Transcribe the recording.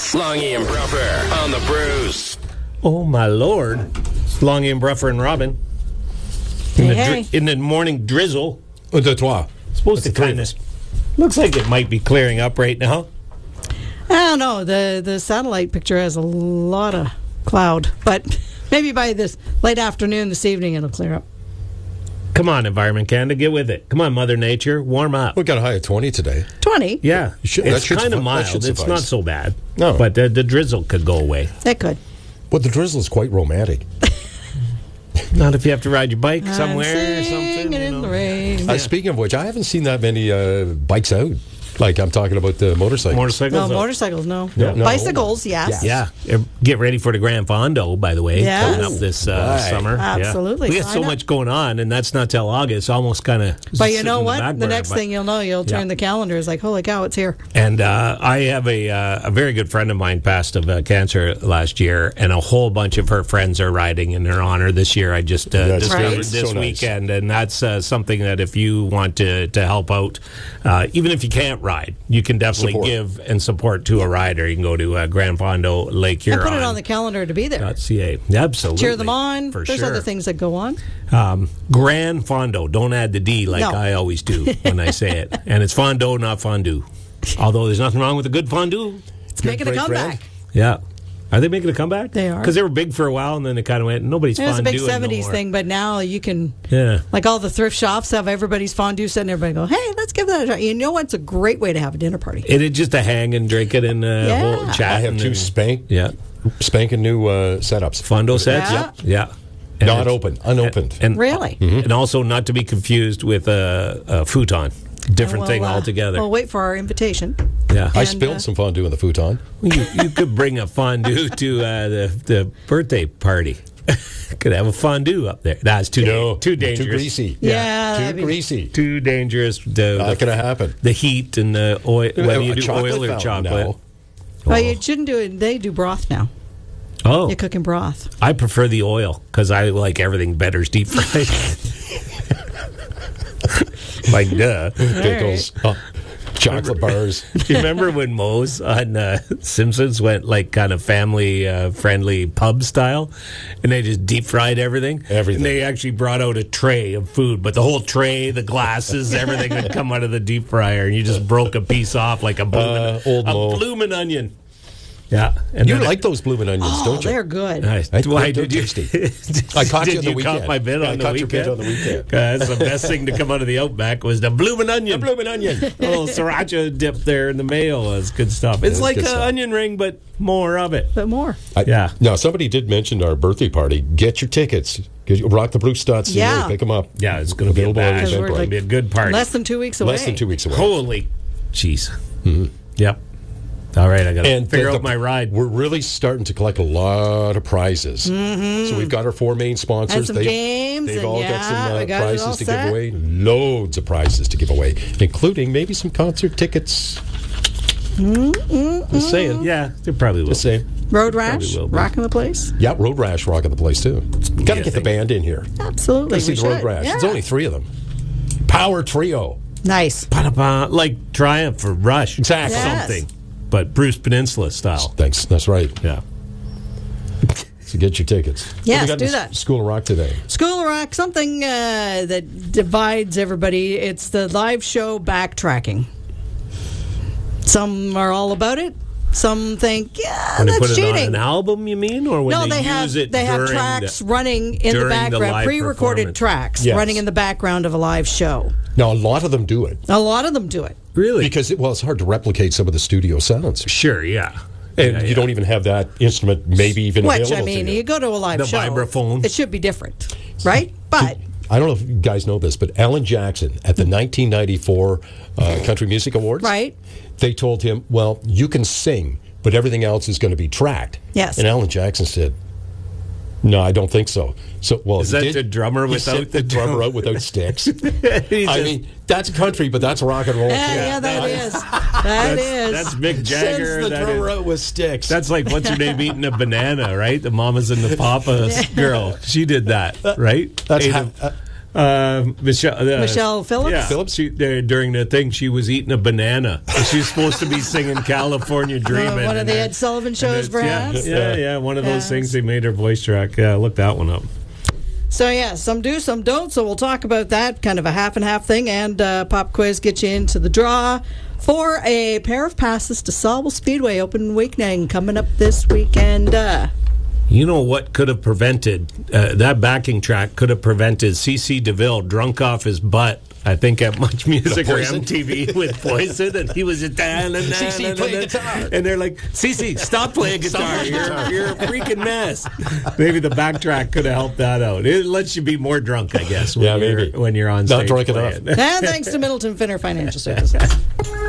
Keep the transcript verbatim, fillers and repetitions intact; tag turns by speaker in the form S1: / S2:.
S1: Longy and Bruffer on the Bruce.
S2: Oh, my Lord. It's Longy and Bruffer and Robin. In,
S3: Hey,
S2: the,
S3: hey.
S2: dri- in the morning drizzle.
S4: Un, deux, trois.
S2: Supposed
S4: That's
S2: to
S4: the
S2: kind of... Looks like it might be clearing up right now.
S3: I don't know. The the satellite picture has a lot of cloud, but maybe by this late afternoon, this evening, it'll clear up.
S2: Come on, Environment Canada, get with it. Come on, Mother Nature, warm up.
S4: We got a high of twenty today.
S3: twenty.
S2: Yeah,
S4: should- that
S2: it's
S4: should
S2: kind of
S4: suffi- that
S2: mild.
S4: should
S2: It's
S4: suffice.
S2: not so bad.
S4: No.
S2: But uh, the drizzle could go away.
S3: It could.
S4: But the drizzle is quite romantic.
S2: Not if you have to ride your bike somewhere
S3: I'm
S2: or something.
S3: singing
S2: you
S3: in
S2: know.
S3: the rain.
S4: Uh, speaking of which, I haven't seen that many uh, bikes out. Like, I'm talking about the motorcycles.
S2: Motorcycles.
S3: No,
S2: though.
S3: motorcycles, no.
S4: No, no.
S3: Bicycles, yes.
S2: Yeah, Uh, get ready for the Grand Fondo, by the way,
S3: Yes.
S2: coming up this uh,
S4: Right.
S2: summer. Yeah.
S3: Absolutely.
S2: We got
S3: Sign
S2: so
S3: up.
S2: much going on, and that's not till August. Almost kind of.
S3: But you know what? The next thing you'll know, you'll turn
S2: Yeah.
S3: the calendar. It's like, holy cow, it's here.
S2: And uh, I have a uh, a very good friend of mine passed of uh, cancer last year, and a whole bunch of her friends are riding in her honor this year. I just uh,
S4: That's
S2: discovered
S3: Right.
S2: this
S4: so nice.
S2: weekend, and that's uh, something that if you want to to help out, uh, even if you can't ride, you can definitely
S4: Support.
S2: give and support to a rider. You can go to uh, Grand Fondo Lake
S3: And
S2: Huron.
S3: put it on the calendar to be there.
S2: .ca. Absolutely.
S3: Cheer them on.
S2: For
S3: There's
S2: sure.
S3: other things that go on.
S2: Um, Grand Fondo. Don't add the D like
S3: No.
S2: I always do when I say it. And it's Fondo, not fondue. Although there's nothing wrong with a good fondue.
S3: It's making a
S4: great
S3: comeback.
S2: Yeah. Are they making a comeback?
S3: They are.
S2: Because they were big for a while, and then it kind of went, nobody's
S3: It was a
S2: fondue
S3: big seventies
S2: no more.
S3: thing, but now you can,
S2: Yeah.
S3: like all the thrift shops have everybody's fondue set, and everybody go, hey, let's give that a try. You know what's a great way to have a dinner party?
S2: It is just a hang and drink it and uh,
S3: Yeah.
S2: whole chat.
S4: I have
S2: and
S4: two
S2: then-
S4: spank,
S2: Yeah.
S4: spanking new uh, setups.
S2: Fondo sets?
S3: Yeah.
S2: Yeah. And
S4: Not
S2: it's-
S4: open, unopened.
S2: And,
S3: Really?
S2: And also not to be confused with a, a futon. Different
S3: Well,
S2: thing
S3: uh,
S2: altogether.
S3: We'll wait for our invitation.
S2: yeah.
S4: I
S3: and,
S4: spilled
S3: uh,
S4: some fondue in the futon.
S2: You, you could bring a fondue to uh, the the birthday party. Could have a fondue up there. That's too
S4: No,
S2: da- too dangerous.
S4: Too greasy.
S3: Yeah,
S4: Too
S3: that'd be-
S4: greasy.
S2: Too dangerous. The,
S4: Not going to happen.
S2: the heat and the oil. Whether you
S4: A
S2: do
S4: chocolate
S2: oil or
S4: fountain
S2: chocolate.
S4: now.
S3: Well, you shouldn't do it. They do broth now.
S2: Oh,
S3: You're cooking broth.
S2: I prefer the oil because I like everything better deep fried. Like duh.
S4: Pickles, uh, chocolate bars.
S2: Do you remember when Moe's on uh, Simpsons went like kind of family uh, friendly pub style, and they just deep fried everything?
S4: Everything.
S2: And they actually brought out a tray of food, but the whole tray, the glasses, everything would come out of the deep fryer, and you just broke a piece off like a bloomin'
S4: Uh, old
S2: a
S4: Mo.
S2: bloomin' onion. Yeah, and
S4: You
S2: then-
S4: like those blooming onions,
S3: Oh,
S4: don't you?
S3: they're good.
S2: Nice.
S4: I-
S2: Why
S4: they're
S2: did you?
S4: tasty.
S2: did
S4: I caught you on the
S2: did you
S4: weekend.
S2: caught my bit
S4: Yeah,
S2: on
S4: I
S2: the
S4: caught your
S2: weekend.
S4: bit on the weekend.
S2: 'Cause that's the best thing to come out of the Outback was the bloomin' onion.
S4: The blooming onion.
S2: A little sriracha dip there in the mayo was good stuff. It's
S4: is
S2: like
S4: good
S2: an
S4: stuff.
S2: onion ring, but more of it.
S3: But more.
S4: I,
S2: Yeah.
S4: Now, somebody did mention our birthday party. Get your tickets. Get, rock the Bruce dot C A.
S3: Yeah.
S4: Pick them up.
S2: Yeah, it's going to be a
S4: Available on
S2: bash.
S4: the
S2: It's
S3: Eventbrite.
S2: going to be a good party.
S3: Less than two weeks away.
S4: Less than two weeks away.
S2: Holy jeez. Yep. All right, I got to
S4: And
S2: figure
S4: the-
S2: out my ride.
S4: We're really starting to collect a lot of prizes. Mm-hmm. So we've got our four main sponsors.
S3: And some
S4: They've-
S3: games,
S4: They've
S3: and
S4: all got
S3: yeah,
S4: some uh,
S3: we got it all
S4: prizes to
S3: set.
S4: give away. Loads of prizes to give away, including maybe some concert tickets. Just saying.
S2: Yeah, they probably will.
S4: Just saying.
S3: Road Rash,
S2: will be.
S3: rocking the place.
S4: Yeah, Road Rash rocking the place too. Got to
S2: a
S4: get the
S2: thing.
S4: band in here.
S3: Absolutely.
S4: Let's see
S3: we
S4: the Road
S3: should.
S4: Rash.
S3: Yeah.
S4: There's only three of them. Power Trio.
S3: Nice.
S2: Ba-da-ba, like Triumph or Rush.
S4: Exactly.
S3: Yes.
S2: Something. But Bruce Peninsula style.
S4: Thanks. That's right.
S2: Yeah.
S4: So get your tickets. What
S3: Yes,
S4: we got
S3: do
S4: in
S3: that.
S4: School of Rock today.
S3: School of Rock, something uh, that divides everybody. It's the live show backtracking. Some are all about it. Some think, yeah,
S2: When they
S3: that's
S2: put it
S3: cheating.
S2: on an album, you mean? Or when
S3: no,
S2: they,
S3: they
S2: use
S3: have
S2: it
S3: they have
S2: during
S3: tracks
S2: the,
S3: running in the
S2: during the
S3: background,
S2: live
S3: pre-recorded
S2: performance.
S3: tracks
S4: Yes.
S3: running in the background of a live show.
S4: Now, a lot of them do it
S3: A lot of them do it.
S2: Really?
S4: because, it, well, it's hard to replicate some of the studio sounds.
S2: Sure, yeah.
S4: And
S2: Yeah,
S4: you
S2: yeah.
S4: don't even have that instrument maybe even
S3: Which
S4: available
S3: I mean,
S4: to
S3: you
S4: you.
S3: go to a live
S2: The
S3: show,
S2: vibraphone.
S3: it should be different, right? But
S4: I don't know if you guys know this, but Alan Jackson at the nineteen ninety-four uh, Country Music Awards,
S3: Right.
S4: they told him, well, you can sing, but everything else is going to be tracked.
S3: Yes.
S4: And Alan Jackson said, no, I don't think so. So, well,
S2: Is
S4: he
S2: that
S4: did-
S2: the drummer
S4: he
S2: without
S4: sent
S2: the
S4: the drummer
S2: drum?
S4: out without sticks?
S2: He's
S4: I
S2: a-
S4: mean, that's country, but that's rock and roll.
S3: yeah,
S4: too.
S3: yeah, that is. That
S2: that's,
S3: is.
S2: that's Mick
S4: Sends
S2: Jagger.
S4: the
S2: that
S4: drummer
S2: is-
S4: out with sticks.
S2: That's like, what's her name eating a banana, right? The mamas and the papas girl. She did that, right?
S4: That's
S2: Ate
S4: ha-
S2: a,
S4: uh,
S2: Uh, Michelle, uh,
S3: Michelle Phillips?
S2: Yeah,
S4: Phillips?
S2: She, uh, during the thing, she was eating a banana. She's supposed to be singing California Dreamin'.
S3: Uh, one of
S2: and
S3: the
S2: then-
S3: Ed Sullivan
S2: and
S3: shows,
S2: it's-
S3: perhaps?
S2: Yeah, yeah, yeah, one of those
S3: Yes.
S2: things they made her voice track. Yeah, look that one up.
S3: So, yeah, some do, some don't. So, we'll talk about that, kind of a half and half thing. And uh, pop quiz, get you into the draw for a pair of passes to Solwell Speedway Open Weekend coming up this weekend. Uh,
S2: You know what could have prevented uh, that backing track? Could have prevented C C DeVille drunk off his butt. I think at Much Music or
S4: Poison?
S2: M T V with Poison, and he was a dan and
S4: C C play guitar.
S2: and they're like, C C, stop playing guitar.
S4: playing
S2: You're,
S4: guitar."
S2: you're a freaking mess. Maybe the backtrack could have helped that out. It lets you be more drunk, I guess. When
S4: Yeah,
S2: you're,
S4: maybe.
S2: when you're on
S4: Not
S2: stage
S4: drunk
S2: playing.
S4: enough.
S3: and thanks to Middleton Finner Financial Services.